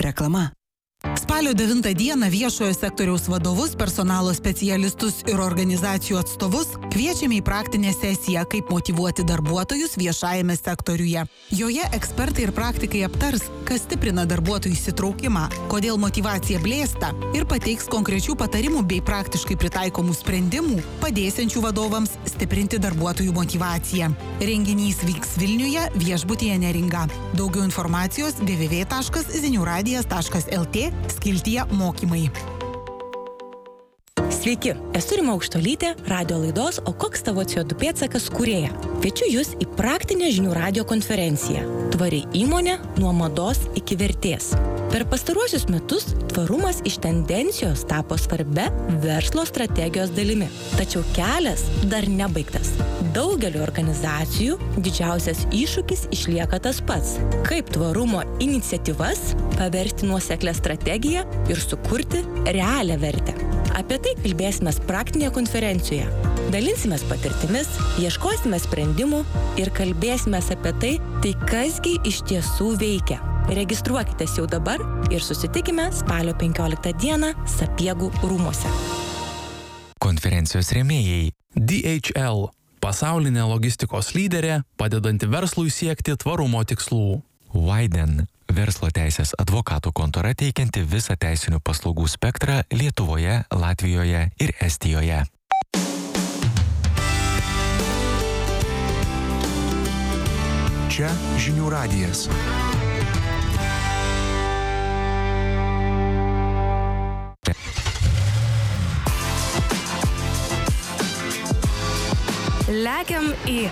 Reklama. Spalio 9 dieną viešojo sektoriaus vadovus, personalo specialistus ir organizacijų atstovus kviečiame į praktinę sesiją, kaip motyvuoti darbuotojus viešajame sektoriuje. Joje ekspertai ir praktikai aptars, kas stiprina darbuotojų įsitraukimą, kodėl motyvacija blėsta ir pateiks konkrečių patarimų bei praktiškai pritaikomų sprendimų, padėsiančių vadovams stiprinti darbuotojų motyvaciją. Renginys vyks Vilniuje, viešbutyje Neringa. Daugiau informacijos www.ziniuradijas.lt skiltyje mokymai. Sveiki, esu Rima Aukštolytė, radio laidos O koks tavo CO2 pėdsakas kūrėja. Kviečiu jūs į praktinę žinių radijo konferenciją Tvari įmonė nuo mados iki vertės. Per pastaruosius metus tvarumas iš tendencijos tapo svarbia verslo strategijos dalimi. Tačiau kelias dar nebaigtas. Daugeliu organizacijų didžiausias iššūkis išlieka tas pats. Kaip tvarumo iniciatyvas paversti nuoseklią strategiją ir sukurti realią vertę. Apie tai kalbėsime praktinėje konferencijoje. Dalinsimės patirtimis, ieškosime sprendimų ir kalbėsime apie tai kasgi iš tiesų veikia. Registruokitės jau dabar ir susitikime spalio 15 dieną Sapiegų rūmuose. Konferencijos rėmėjai DHL – pasaulinė logistikos lyderė, padedanti verslui siekti tvarumo tikslų. Widen – verslo teisės advokatų kontora teikianti visą teisinių paslaugų spektrą Lietuvoje, Latvijoje ir Estijoje. Čia Žinių radijas. Lekiam į...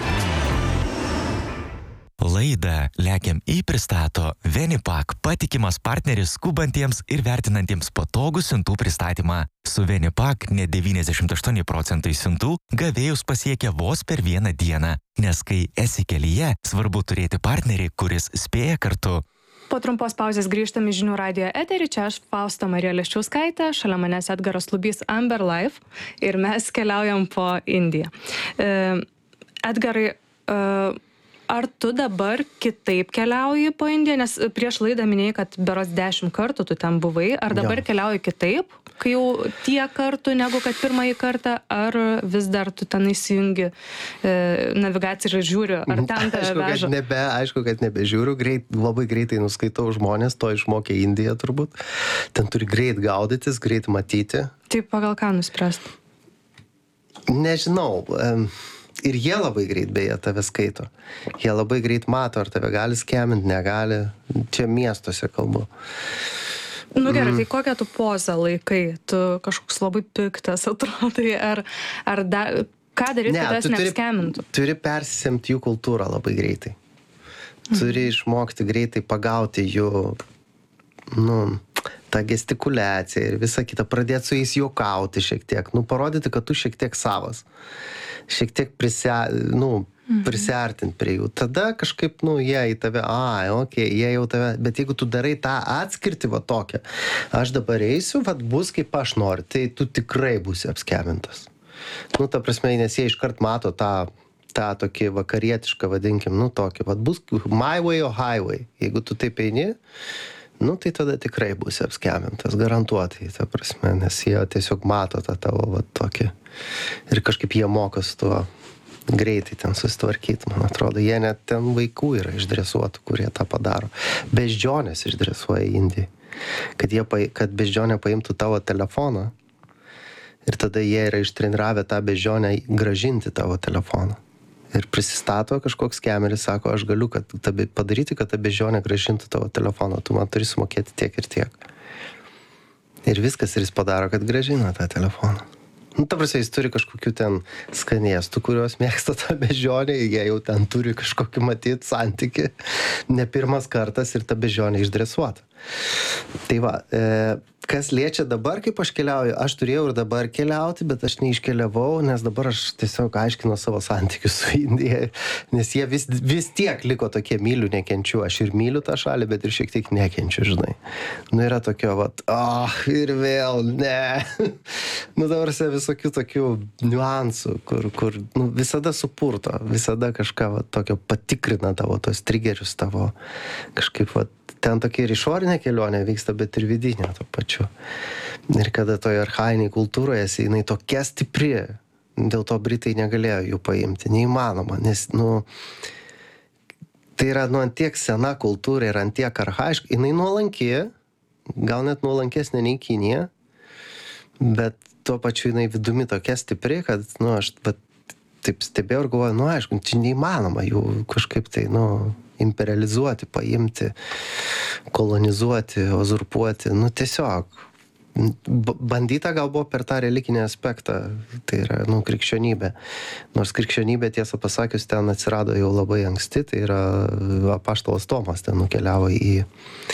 Laidą Lekiam į pristato Venipak, patikimas partneris skubantiems ir vertinantiems patogų siuntų pristatymą. Su Venipak net 98% siuntų gavėjus pasiekia vos per vieną dieną, nes kai esi kelyje, svarbu turėti partnerį, kuris spėja kartu. Po trumpos pauzės grįžtam į Žinių radijo eterį. Čia aš Fausta Marija Leščiauskaitė, šalia manęs Edgaras Lubys Amber Life ir mes keliaujam po Indiją. Edgarai, ar tu dabar kitaip keliauji po Indiją? Nes prieš laidą minėjai, kad berods 10 kartų tu ten buvai. Ar dabar keliauji kitaip, kai jau tiek kartų negu kad pirmąjį kartą? Ar vis dar tu ten įsijungi navigaciją ir žiūri, ar ten tave veža? Aišku, kad nebežiūriu. Labai greitai nuskaitau žmonės, to išmokė Indija turbūt. Ten turi greit gaudytis, greit matyti. Tai pagal ką nuspręsti? Nežinau. Ir jie labai greit beje tave skaito. Jie labai greit mato, ar tave gali skemint, negali. Čia miestuose kalbu. Nu gerai, tai kokią tu pozą laikai? Tu kažkoks labai piktas atrodai, ką daryti, kad tas neapskemintų? Turi persisemti jų kultūrą labai greitai. Turi išmokti greitai pagauti jų, tą gestikuliaciją ir visą kitą, pradėti su jais juokauti šiek tiek, parodyti, kad tu šiek tiek savas. Šiek tiek prisiartinti prie jų. Tada kažkaip, jie į tave, jie jau tave, bet jeigu tu darai tą atskirtį tokią, aš dabar eisiu, bus kaip aš noriu, tai tu tikrai būsi apskemintas. Ta prasme, nes jie iškart mato tą tokį vakarietišką, vadinkim, tokį, bus my way or highway. Jeigu tu taip eini, tai tada tikrai būsi apskemintas, garantuotai, ta prasme, nes jie tiesiog mato tą tavo tokį. Ir kažkaip jie moka su tuo greitai ten susitvarkyti, man atrodo. Jie net ten vaikų yra išdresuotų, kurie tą padaro. Beždžionės išdresuoja Indijai. Kad beždžionė paimtų tavo telefoną ir tada jie yra ištreniravę tą beždžionę grąžinti tavo telefoną. Ir prisistato kažkoks skemeris, sako, aš galiu padaryti, kad ta beždžionė grąžintų tavo telefoną, tu man turi sumokėti tiek ir tiek. Ir viskas, ir jis padaro, kad grąžina tą telefoną. Ta prasme, jis turi kažkokių ten skanėstų, kuriuos mėgsta tą beždžionę, jie jau ten turi kažkokį matyti santykį, ne pirmas kartas ir ta beždžionė išdresuota. Tai va, kas liečia dabar, kaip aš keliauju, aš turėjau ir dabar keliauti, bet aš neiškeliavau, nes dabar aš tiesiog aiškinu savo santykius su Indija, nes jie vis tiek liko tokie myliu, nekenčiu. Aš ir myliu tą šalį, bet ir šiek tiek nekenčiu, žinai. Yra tokio, ir vėl, ne. Dabar visokių tokių niuansų, kur visada supurto, visada kažką tokio patikrina tavo tos triggerius, tavo kažkaip ten tokia ir išorinė kelionė vyksta, bet ir vidinė tuo pačiu. Ir kada toje archainiai kultūroje esi, jinai tokia stipri, dėl to Britai negalėjo jų paimti, neįmanoma, nes, tai yra, antiek sena kultūra ir antiek archaiška, jinai nuolanki, gal net nuolankesnė nei Kinija, bet tuo pačiu jinai vidumi tokia stipri, kad, aš taip stebėjau ir galvoju, aišku, čia neįmanoma jų kažkaip tai, imperializuoti, paimti, kolonizuoti, uzurpuoti, tiesiog. Bandyta gal buvo per tą religinį aspektą, tai yra, krikščionybė. Nors krikščionybė, tiesą pasakius, ten atsirado jau labai anksti, tai yra apaštalas Tomas ten nukeliavo į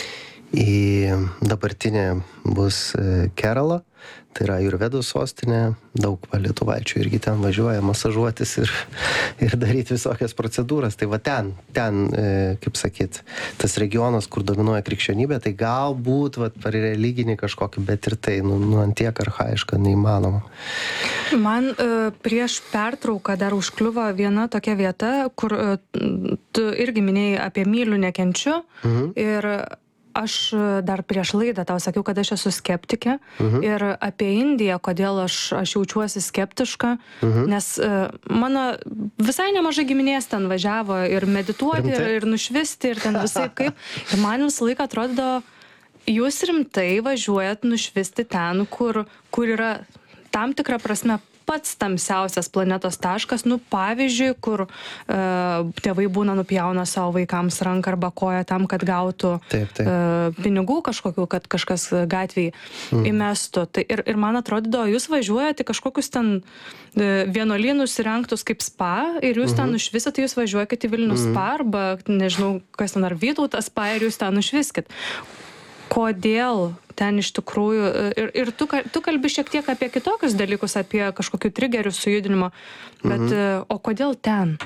dabartinę bus Keralą, tai yra Ajurvedos sostinė, daug lietuvaičių irgi ten važiuoja masažuotis ir daryti visokias procedūras. Tai va ten, kaip sakyt, tas regionas, kur dominuoja krikščionybė, tai galbūt per religinį kažkokį, bet ir tai, antiek archaiška, neįmanoma. Man prieš pertrauką dar užkliuvo viena tokia vieta, kur tu irgi minėjai apie myliu nekenčiu ir aš dar prieš laidą tau sakiau, kad aš esu skeptikė ir apie Indiją, kodėl aš jaučiuosi skeptiška, nes mano visai nemažai giminės ten važiavo ir medituoti, ir nušvisti, ir ten visai kaip. Ir man visą laiką atrodo, jūs rimtai važiuojat nušvisti ten, kur yra tam tikra prasme pats tamsiausias planetos taškas, pavyzdžiui, kur tėvai būna nupjauna savo vaikams ranką arba koją tam, kad gautų pinigų kažkokių, kad kažkas gatvėje įmestų. Ir man atrodo, jūs važiuojate kažkokius ten vienuolynus įrengtus kaip spa ir jūs ten nušvisat, jūs važiuojate į Vilnius spa arba, nežinau, kas ten ar Vytautas spa ir jūs ten nušviskit. Kodėl ten iš tikrųjų, ir tu kalbi šiek tiek apie kitokius dalykus, apie kažkokių trigerių sujudinimo, bet o kodėl ten?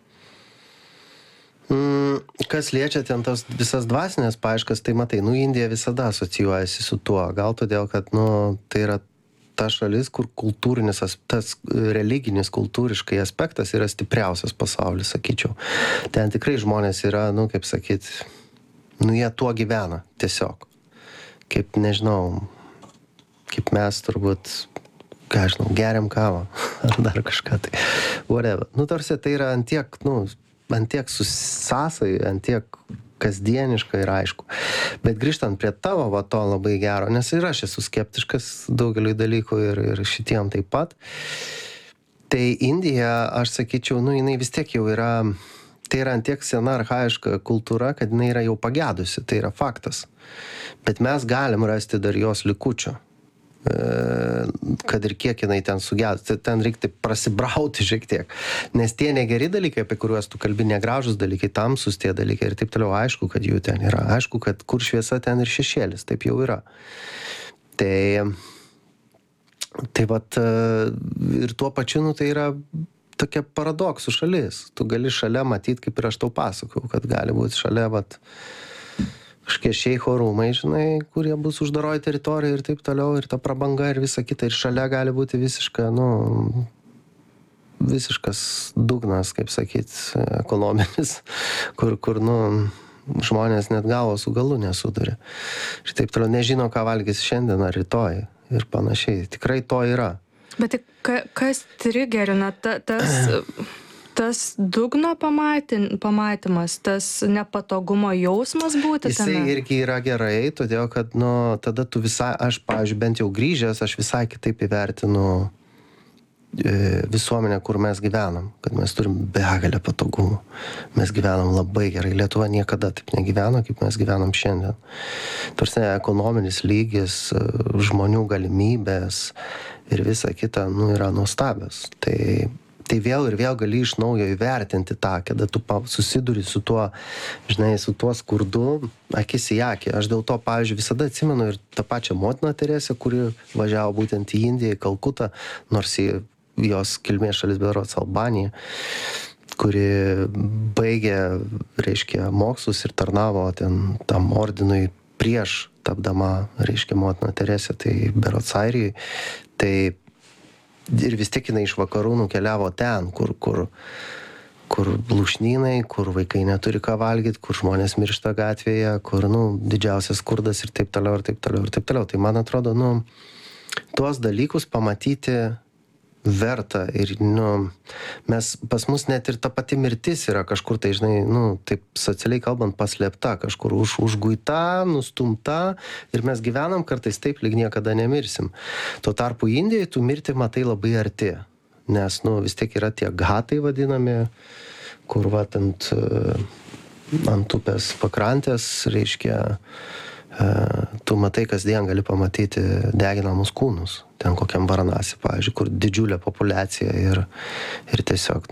Kas liečia ten tos visas dvasinės paieškas, tai matai, Indija visada asocijuojasi su tuo, gal todėl, kad, tai yra ta šalis, kur kultūrinis, tas religinis, kultūriškai aspektas yra stipriausias pasaulis, sakyčiau. Ten tikrai žmonės yra, kaip sakyt, jie tuo gyvena, tiesiog. Kaip, nežinau, kaip mes turbūt, geriam kavą, ar dar kažką tai, whatever. Tarsi tai yra antiek susasai, antiek kasdieniška ir aišku. Bet grįžtant prie tavo, to labai gero, nes ir aš esu skeptiškas daugeliui dalykų ir šitiem taip pat. Tai Indija, aš sakyčiau, jinai vis tiek jau yra, tai yra antiek sena archaiška kultūra, kad jinai yra jau pagedusi, tai yra faktas. Bet mes galim rasti dar jos likučio, kad ir kiek jinai ten sugedus, ten reikti prasibrauti šiek tiek. Nes tie negeri dalykai, apie kuriuos tu kalbi, negražus dalykai, tamsus tie dalykai ir taip toliau, aišku, kad jų ten yra. Aišku, kad kur šviesa, ten ir šešėlis, taip jau yra. Tai vat, ir tuo pačiu, tai yra tokia paradoksų šalis. Tu gali šalia matyti, kaip ir aš tau pasakau, kad gali būti šalia, kažkokie šeicho rūmai, žinai, kurie bus uždaroji teritorija ir taip toliau, ir ta prabanga ir visa kita. Ir šalia gali būti visiškas dugnas, kaip sakyt, ekonominis, kur žmonės net galvo su galu nesuduria. Ir taip toliau nežino, ką valgys šiandien ar rytoj ir panašiai. Tikrai to yra. Bet kas trigerina tas dugno pamatymas, tas nepatogumo jausmas būti tame? Jisai irgi yra gerai, todėl kad, tada tu visai, aš, pavyzdžiui, bent jau grįžęs, aš visai kitaip įvertinu visuomenę, kur mes gyvenam, kad mes turim begalę patogumų. Mes gyvenam labai gerai. Lietuva niekada taip negyveno, kaip mes gyvenam šiandien. Tarsi ekonominis lygis, žmonių galimybės ir visa kita, yra nuostabios. Tai vėl ir vėl gali iš naujo įvertinti tą, kada tu susiduri su tuo, žinai, su tuo skurdu, akis į akį. Aš dėl to, pavyzdžiui, visada atsimenu ir tą pačią motiną Teresę, kuri važiavo būtent į Indiją, į Kalkutą, nors jos kilmės šalis berods Albanija, kuri baigė, reiškia, mokslus ir tarnavo ten tam ordinui prieš tapdama, reiškia, motiną Teresę, tai berods Airijai. Tai ir vis tiek jinai iš vakarų nukeliavo ten, kur kur lūšnynai, kur vaikai neturi ką valgyti, kur žmonės miršta gatvėje, kur, didžiausias skurdas ir taip toliau, ir taip toliau, ir taip toliau. Tai man atrodo, tuos dalykus pamatyti verta ir, pas mus net ir ta pati mirtis yra kažkur, tai žinai, taip socialiai kalbant, paslėpta, kažkur užguita, nustumta ir mes gyvenam kartais taip, lyg niekada nemirsim. Tuo tarpu Indijoje tu mirti matai labai arti, nes, vis tiek yra tie ghatai vadinami, kur ant upės pakrantės, reiškia, tu matai kasdien gali pamatyti deginamus kūnus. Ten kokiam Varanasi, pavyzdžiui, kur didžiulė populiacija ir tiesiog,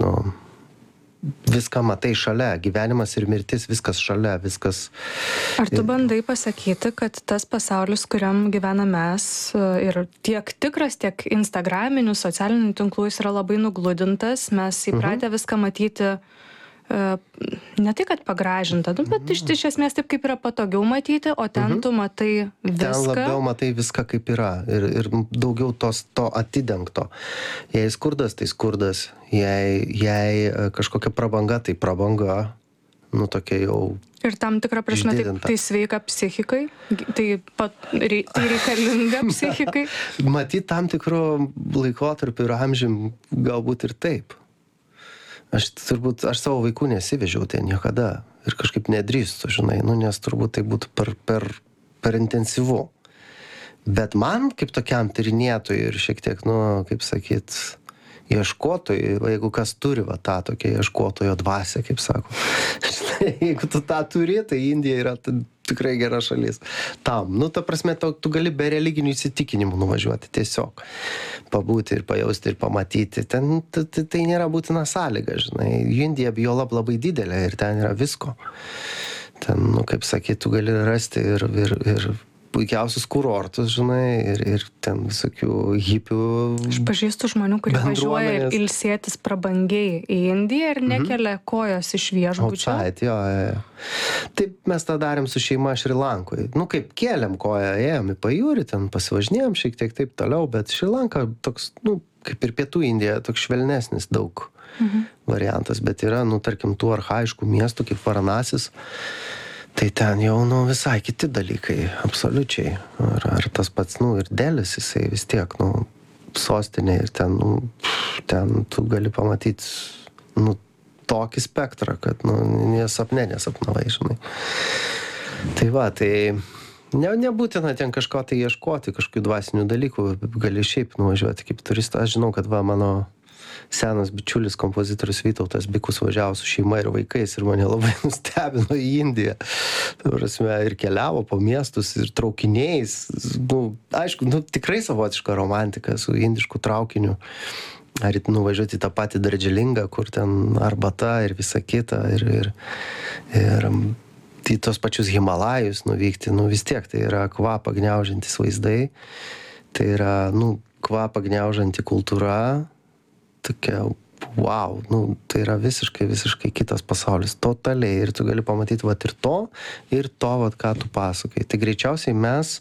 viską matai šalia, gyvenimas ir mirtis, viskas šalia, viskas. Ar tu bandai pasakyti, kad tas pasaulis, kuriam gyvename mes, ir tiek tikras, tiek instagraminių, socialinių tinklų, jis yra labai nugludintas, mes įpratę viską matyti ne tai, kad pagražinta, bet iš esmės taip, kaip yra patogiau matyti, o ten tu matai viską. Ten labiau matai viską, kaip yra. Ir daugiau to atidengto. Jei skurdas, tai skurdas. Jei kažkokia prabanga, tai prabanga. Tokia jau. Ir tam tikrą prasme tai sveika psichikai? Tai reikalinga psichikai? Matyt, tam tikro laikotarpio ir amžium galbūt ir taip. Aš savo vaikų nesivežiau ten niekada ir kažkaip nedrįstu, žinai, nes turbūt tai būtų per intensyvu. Bet man, kaip tokiam tyrinėtojui ir šiek tiek, kaip sakyt, ieškotojui, jeigu kas turi tą tokią ieškotojo dvasią, kaip sako, žinai, jeigu tu tą turi, tai Indija yra tikrai gera šalis. Tam, ta prasme, tu gali be religinių įsitikinimų nuvažiuoti tiesiog. Pabūti ir pajausti ir pamatyti. Ten tai nėra būtina sąlyga, žinai. Indija juolab labai didelė ir ten yra visko. Ten, kaip sakyt, tu gali rasti ir puikiausius kurortus, žinai, ir ten visokių hipių. Aš pažįstu žmonių, kurie važiuoja ilsėtis prabangiai į Indiją ir nekelia kojos iš viešbučio. Jo. Taip mes tą darėm su šeima Šri Lankoje. Kaip kėlėm koją, ėjom į pajūrį, ten pasivažinėjom šiek tiek taip toliau, bet Šri Lanka toks, kaip ir Pietų Indija, toks švelnesnis daug variantas, bet yra, tarkim, tų archaiškų miestų kaip Varanasis. Tai ten jau, visai kiti dalykai, absoliučiai. Ar tas pats, ir Delis, jisai vis tiek, sostinė ir ten tu gali pamatyti, tokį spektrą, kad, nesapnavai, žinai. Tai va, tai nebūtina ten kažko tai ieškoti, kažkokių dvasinių dalykų, gali šiaip nuvažiuoti kaip turistas. Aš žinau, kad mano senas bičiulis kompozitorius Vytautas Bikus važiavo su šeima ir vaikais ir mane labai nustebino į Indiją. Ir keliavo po miestus ir traukiniais. Aišku, tikrai savotiška romantika su indišku traukiniu. Ar nuvažiuoti į tą patį Dardžilingą, kur ten arbata ir visa kita. Ir į tos pačius Himalajus nuvykti. Vis tiek tai yra kvapą gniaužiantis vaizdai. Tai yra, kvapą gniaužianti kultūra. Tokia, wow, tai yra visiškai kitas pasaulis, totaliai, ir tu gali pamatyti ir to, ką tu pasakai. Tai greičiausiai mes,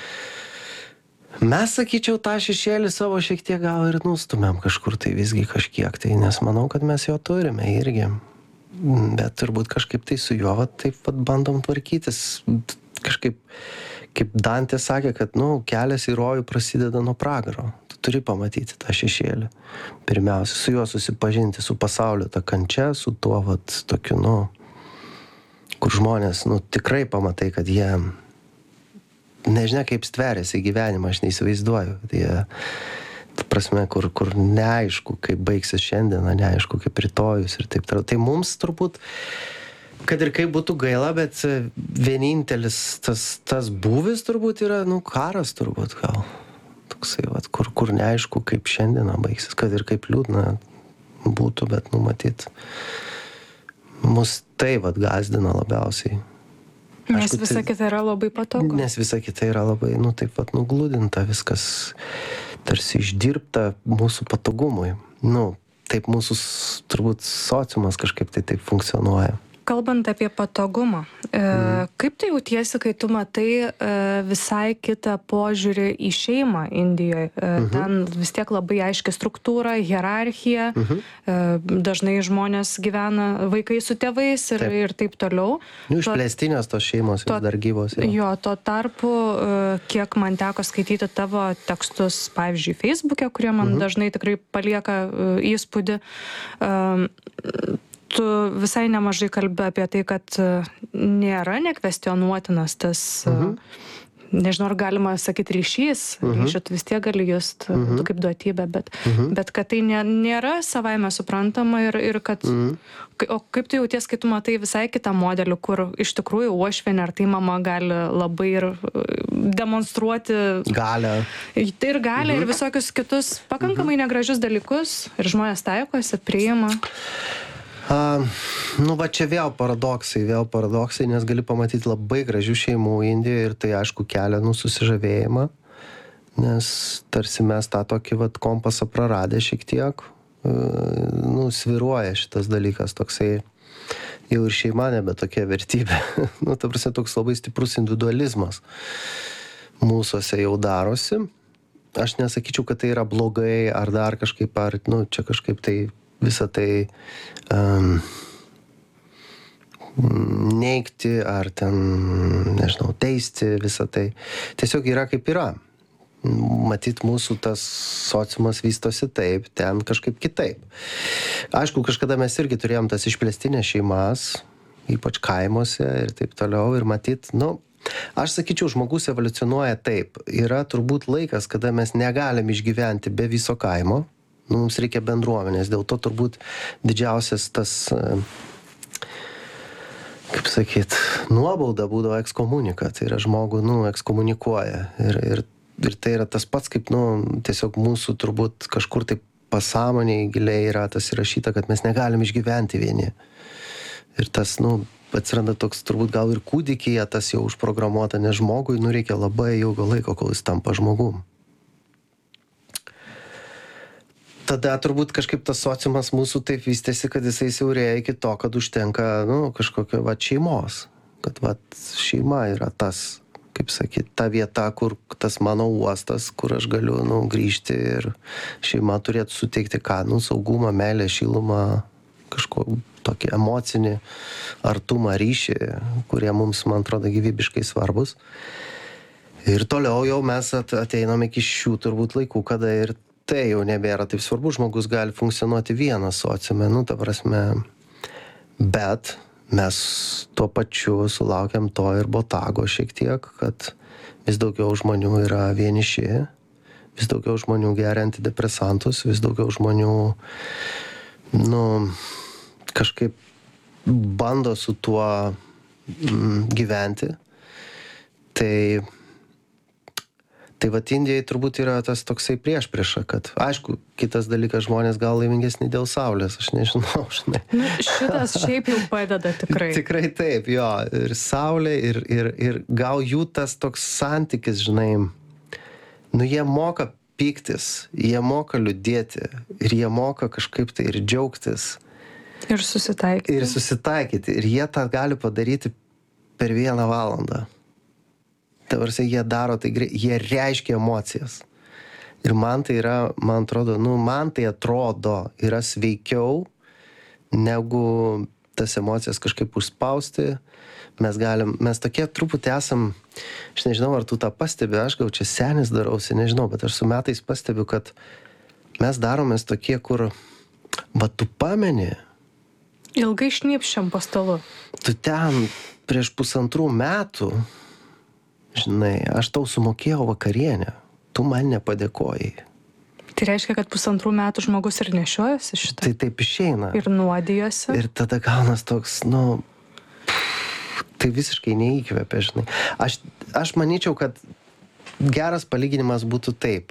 sakyčiau, tą šešėlį savo šiek tiek gal ir nustumėm kažkur tai visgi kažkiek, tai nes manau, kad mes jo turime irgi, bet turbūt kažkaip tai su juo, taip bandom tvarkytis, kažkaip, kaip Dantė sakė, kad, kelias į rojų prasideda nuo pragaro. Turi pamatyti tą šešėlį. Pirmiausia, su juo susipažinti, su pasaulio tą kančia, su tuo, tokiu, kur žmonės, tikrai pamatai, kad jie nežinia, kaip stveriasi gyvenimą, aš neįsivaizduoju. Jie, ta prasme, kur neaišku, kaip baigsis šiandieną, neaišku, kaip rytojus ir taip toliau. Tai mums turbūt, kad ir kaip būtų gaila, bet vienintelis tas būvis turbūt yra, karas turbūt gal. Toksai, kur neaišku, kaip šiandieną baigsis, kad ir kaip liūdna būtų, bet matyt, mus tai gazdina labiausiai. Nes visa kita yra labai patogu. Nes visa kita yra labai, taip nugludinta, viskas tarsi išdirbta mūsų patogumui. Taip mūsų turbūt sociumas kažkaip tai taip funkcionuoja. kalbant apie patogumą, kaip tu jautiesi, kai tu matai visai kitą požiūrį į šeimą Indijoje? Ten vis tiek labai aiški struktūra, hierarchija, dažnai žmonės gyvena vaikai su tėvais ir taip toliau. Išplėstinės tos šeimos vis dar gyvos. Jo, tuo tarpu, kiek man teko skaityti tavo tekstus, pavyzdžiui, Facebook'e, kurie man dažnai tikrai palieka įspūdį, tu visai nemažai kalbi apie tai, kad nėra nekvestionuotinas tas, nežinau, ar galima sakyti ryšys tu vis tiek gali just kaip duotybę, bet kad tai nėra savaime suprantama ir kad, o kaip tu jauties, kai tu matai visai kitą modelį, kur iš tikrųjų uošvienė ar tai mama gali labai ir demonstruoti galią. Tai ir galią ir visokius kitus pakankamai negražius dalykus ir žmonės taikosi, priima. Va čia vėl paradoksai, nes gali pamatyti labai gražių šeimų Indijoje ir tai aišku kelia susižavėjimą, nes tarsi mes tą tokį kompasą praradę šiek tiek, sviruoja šitas dalykas toksai, jau ir šeima nebe tokia vertybė, ta prasme toks labai stiprus individualizmas mūsuose jau darosi. Aš nesakyčiau, kad tai yra blogai ar dar kažkaip, ar čia kažkaip tai visą tai neigti ar ten, nežinau, teisti visą tai. Tiesiog yra kaip yra. Matyt, mūsų tas sociumas vystosi taip, ten kažkaip kitaip. Aišku, kažkada mes irgi turėjom tas išplėstinės šeimas, ypač kaimuose ir taip toliau. Ir matyt, aš sakyčiau, žmogus evoliucionuoja taip. Yra turbūt laikas, kada mes negalim išgyventi be viso kaimo. Mums reikia bendruomenės, dėl to turbūt didžiausias tas, kaip sakyt, nuobauda būdavo ekskomunika, tai yra žmogų, ekskomunikuoja ir tai yra tas pats, kaip, tiesiog mūsų turbūt kažkur taip pasąmonėje giliai yra tas įrašyta, kad mes negalim išgyventi vieni. Ir tas, atsiranda toks turbūt gal ir kūdikyje tas jau užprogramuota, nes žmogui, reikia labai ilgo laiko, kol jis tampa žmogum. Tada turbūt kažkaip tas sociumas mūsų taip vystėsi, kad jisai siaurėja iki to, kad užtenka, kažkokio šeimos. Kad šeima yra tas, kaip sakyt, ta vieta, kur tas mano uostas, kur aš galiu, grįžti ir šeima turėtų suteikti ką, saugumą, meilę, šilumą, kažko tokį emocinį artumą, ryšį, kurie mums, man atrodo, gyvybiškai svarbus. Ir toliau jau mes ateinam iki šių turbūt laikų, kada ir tai jau nebėra taip svarbu, žmogus gali funkcionuoti vienas sociume, ta prasme, bet mes tuo pačiu sulaukiam to ir botago šiek tiek, kad vis daugiau žmonių yra vieniši, vis daugiau žmonių geria antidepresantus, vis daugiau žmonių, kažkaip bando su tuo gyventi. Tai Indijai turbūt yra tas toksai priešprieša, kad, aišku, kitas dalykas, žmonės gal laimingesni dėl saulės, aš nežinau, žinai. Šitas šiaip jau padeda tikrai. Tikrai taip, jo, ir saulė, ir gal jų tas toks santykis, žinai, jie moka pyktis, jie moka liūdėti, ir jie moka kažkaip tai ir džiaugtis. Ir susitaikyti. Ir jie tą gali padaryti per 1 valandą. Tavarsi, jie daro tai greit, jie reiškia emocijas. Ir man tai yra, man atrodo, yra sveikiau, negu tas emocijas kažkaip užspausti. Mes tokie truputį esam, aš nežinau, ar tu tą pastebi, aš gal čia senis darausi, nežinau, bet aš su metais pastebiu, kad mes daromės tokie, kur, tu pameni. Ilgai šnypščiam po stalu. Tu ten prieš 1,5 metų, žinai, aš tau sumokėjau vakarienę, tu man nepadėkojai. Tai reiškia, kad 1,5 metų žmogus ir nešiojasi šitą? Tai taip išeina. Ir nuodijosi? Ir tada gaunas toks, tai visiškai neįkvepia, žinai. Aš manyčiau, kad geras palyginimas būtų taip.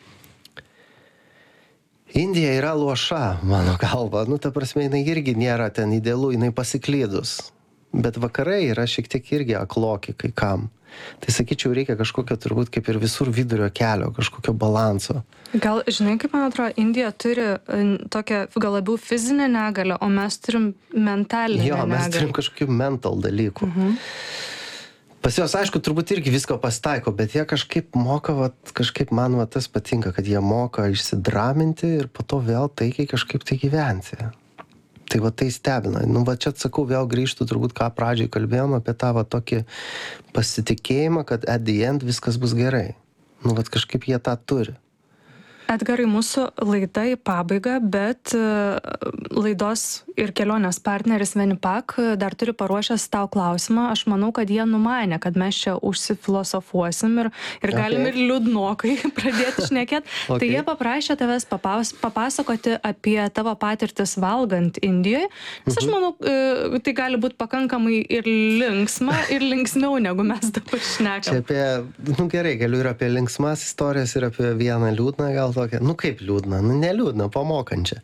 Indija yra luoša, mano galva. Ta prasme, jinai irgi nėra ten idealu, jinai pasiklydus. Bet vakarai yra šiek tiek irgi akloki kai kam. Tai sakyčiau, reikia kažkokio turbūt kaip ir visur vidurio kelio, kažkokio balanso. Gal, žinai, kaip man atrodo, Indija turi tokią gal labiau fizinę negalę, o mes turim mentalinę negalę. Jo, mes turim kažkokių mental dalykų. Pas jos, aišku, turbūt irgi visko pasitaiko, bet jie kažkaip moka, kažkaip man tas patinka, kad jie moka išsidraminti ir po to vėl taikiai kažkaip tai gyventi. Tai tai stebina. Čia atsakau, vėl grįžtų turbūt, ką pradžiai kalbėjom apie tą tokį pasitikėjimą, kad at the end viskas bus gerai. Kažkaip jie tą turi. Edgarai, mūsų laida į pabaigą, bet laidos ir kelionės partneris Venipak dar turi paruošęs tau klausimą. Aš manau, kad jie numanė, kad mes čia užsifilosofuosim ir galim ir liūdnokai pradėti šnekėti. Tai jie paprašė tavęs papasakoti apie tavo patirtis valgant Indijoje. Nes aš manau, tai gali būti pakankamai ir linksma, ir linksmiau, negu mes dabar šnekam. Čia apie, gerai, galiu ir apie linksmas istorijas, ir apie vieną liūdną gal tokia, kaip liūdna, neliūdna, pamokančia.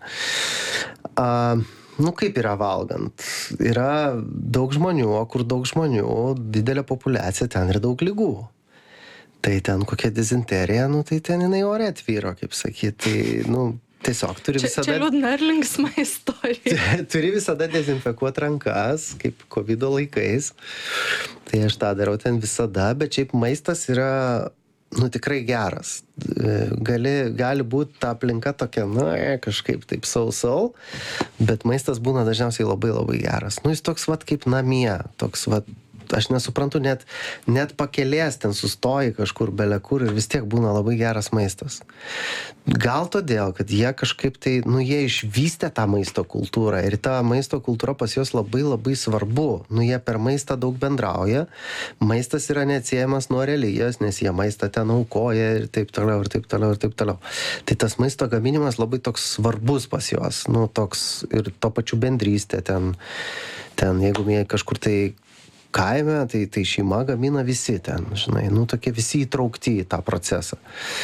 Kaip yra valgant? Yra daug žmonių, o kur daug žmonių, didelė populiacija, ten ir daug lygų. Tai ten kokia dizenterija, tai ten jinai ore atvyro, kaip sakyti. Tai, tiesiog turi visada... Čia liūdna ir linksma istorija. Turi visada dezinfekuoti rankas, kaip COVID laikais. Tai aš tą darau ten visada, bet šiaip maistas yra... tikrai geras. Gali būti ta aplinka tokia, kažkaip taip sau, bet maistas būna dažniausiai labai labai geras. Jis toks kaip namie, toks aš nesuprantu, net pakelės ten sustoji kažkur belekur ir vis tiek būna labai geras maistas. Gal todėl, kad jie kažkaip tai, jie išvystė tą maisto kultūrą ir ta maisto kultūra pas juos labai labai svarbu. Jie per maistą daug bendrauja, maistas yra neatsiejamas nuo religijos, nes jie maistą ten aukoja ir taip toliau, ir taip toliau, ir taip toliau. Tai tas maisto gaminimas labai toks svarbus pas juos, toks ir to pačiu bendrystė ten jeigu jie kažkur tai kaime, tai šeima gamina visi ten, žinai, tokie visi įtraukti į tą procesą.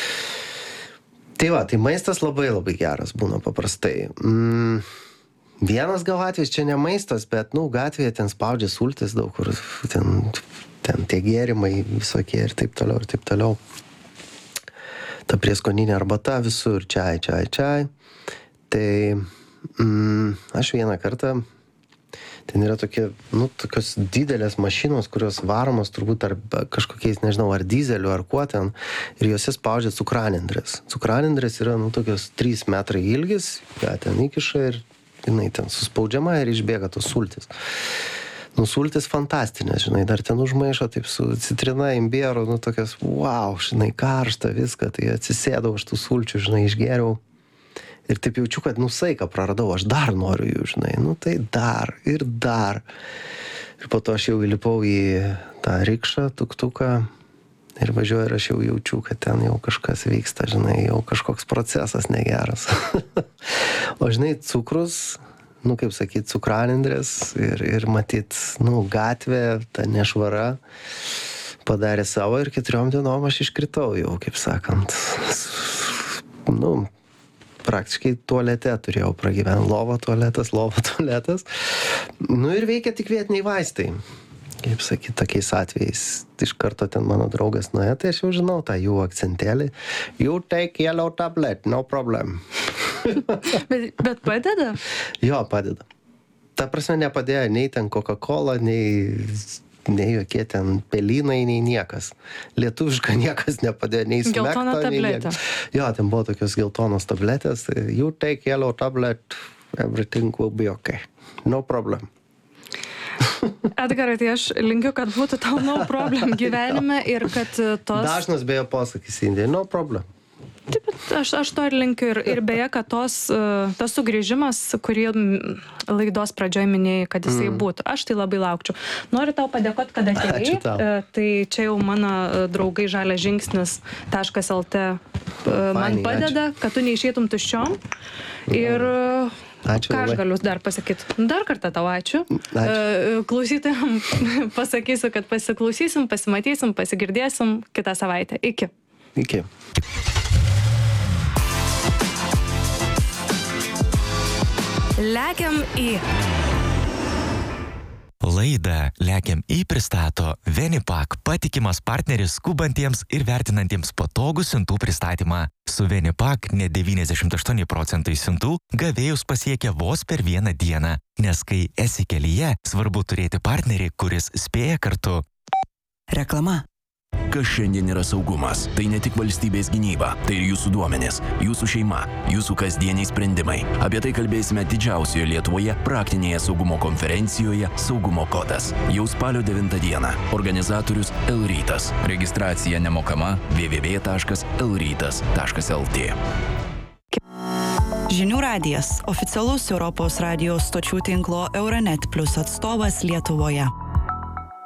Tai maistas labai labai geras būna paprastai. Vienas gal atvejs, čia ne maistas, bet, gatvėje ten spaudžia sultis daug, kur ten tie gėrimai visokie ir taip toliau, ir taip toliau. Ta prieskoninė arbata visur, čiai. Tai aš vieną kartą ten yra tokios didelės mašinos, kurios varomos turbūt kažkokiais, nežinau, ar dizeliu, ar kuo ten, ir juose spaudžia cukranendrės. Cukranendrės yra, tokios 3 metrai ilgis, ją ten įkiša ir jinai ten suspaudžiama ir išbėga tos sultis. Sultis fantastinės, žinai, dar ten užmaišo taip su citrina, imbieru, tokias, wow, žinai, karšta viską, tai atsisėdau aš tų sulčių, žinai, išgeriau. Ir taip jaučiu, kad saiką praradau, aš dar noriu jų, žinai, tai dar ir dar. Ir po to aš jau įlipau į tą rikšą, tuktuką ir važiuoju ir aš jau jaučiu, kad ten jau kažkas vyksta, žinai, jau kažkoks procesas negeras. O žinai, cukrus, kaip sakyti, cukranendrės ir matyt, gatvė, ta nešvara padarė savo ir 4 dienom aš iškritau jau, kaip sakant. Praktiškai tualete turėjau pragyventi, lova tualetas. Ir veikia tik vietiniai vaistai. Kaip sakyti, tokiais atvejais. Iš karto ten mano draugas nuėjo, tai aš jau žinau tą jų akcentėlį. You take yellow tablet, no problem. Bet padeda? Jo, padeda. Ta prasme nepadėjo nei ten Coca-Cola, nei jokie ten pelynai, nei niekas. Lietuviška niekas nepadėjo, nei smekto. Geltona tabletė. Jo, ten buvo tokios geltonos tabletės. You take yellow tablet, everything will be okay. No problem. Edgarai, tai aš linkiu, kad būtų tau no problem gyvenime ir kad tos... Dažnas beje posakis Indijai, no problem. Taip, aš to ir linkiu ir beje, kad tas sugrįžimas, kurį laidos pradžioje minėjai, kad jisai būtų. Aš tai labai laukčiau. Noriu tau padėkoti, kad atėjai. Tai čia jau mano draugai žalias žingsnis.lt man padeda, kad tu neišeitum tuščiom. Ir ačiū, ką aš galiu dar pasakyti? Dar kartą tau ačiū. Klausytojams pasakysiu, kad pasiklausysim, pasimatysim, pasigirdėsim kitą savaitę. Iki. Lekiam į Laidą Lekiam į pristato Venipak, patikimas partneris skubantiems ir vertinantiems patogų siuntų pristatymą. Su Venipak net 98% siuntų gavėjus pasiekia vos per vieną dieną, nes kai esi kelyje, svarbu turėti partnerį, kuris spėja kartu. Reklama. Kas šiandien yra saugumas? Tai ne tik valstybės gynyba, tai ir jūsų duomenys, jūsų šeima, jūsų kasdieniai sprendimai. Apie tai kalbėsime didžiausioje Lietuvoje praktinėje saugumo konferencijoje Saugumo kodas. Jau spalio 9 dieną. Organizatorius L-Rytas. Registracija nemokama www.lrytas.lt. Žinių radijas – oficialus Europos radijos stočių tinklo Euronet Plus atstovas Lietuvoje.